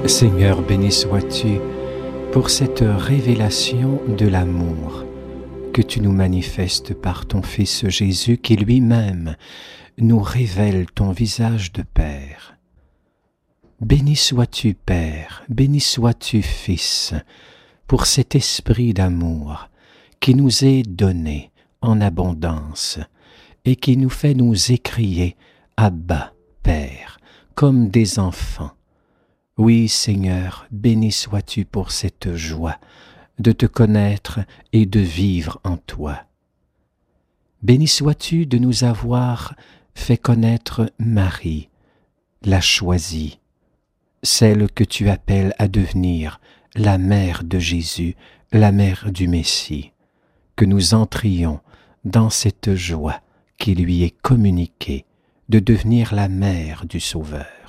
Seigneur, béni sois-tu pour cette révélation de l'amour que tu nous manifestes par ton Fils Jésus qui lui-même nous révèle ton visage de Père. Béni sois-tu Père, béni sois-tu Fils, pour cet esprit d'amour qui nous est donné en abondance et qui nous fait nous écrier « Abba, Père », comme des enfants. Oui, Seigneur, béni sois-tu pour cette joie de te connaître et de vivre en toi. Béni sois-tu de nous avoir fait connaître Marie, la choisie, celle que tu appelles à devenir la mère de Jésus, la mère du Messie, que nous entrions dans cette joie qui lui est communiquée de devenir la mère du Sauveur.